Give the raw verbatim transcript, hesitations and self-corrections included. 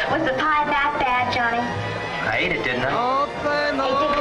Was the pie that bad, Johnny? I ate it, didn't I? Open, Hey, Dick,